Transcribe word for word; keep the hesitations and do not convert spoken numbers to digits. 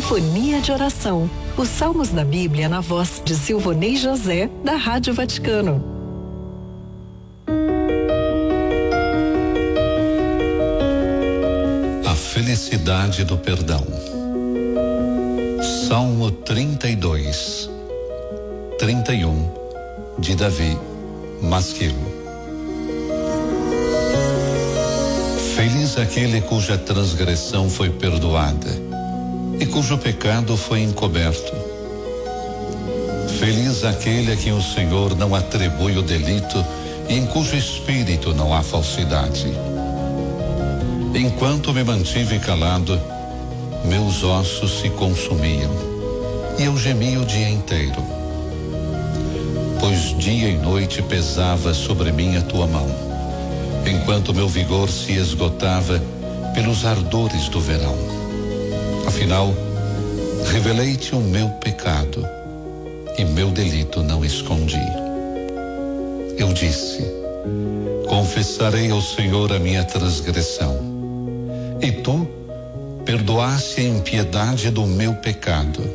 Sinfonia de Oração. Os salmos da Bíblia na voz de Silvonei José, da Rádio Vaticano. A felicidade do perdão. Salmo trinta e dois, trinta e um, de Davi Masquilo. Feliz aquele cuja transgressão foi perdoada e cujo pecado foi encoberto. Feliz aquele a quem o Senhor não atribui o delito e em cujo espírito não há falsidade. Enquanto me mantive calado, meus ossos se consumiam e eu gemia o dia inteiro, pois dia e noite pesava sobre mim a tua mão, enquanto meu vigor se esgotava pelos ardores do verão. Afinal, revelei-te o meu pecado e meu delito não escondi. Eu disse: confessarei ao Senhor a minha transgressão, e tu perdoaste a impiedade do meu pecado.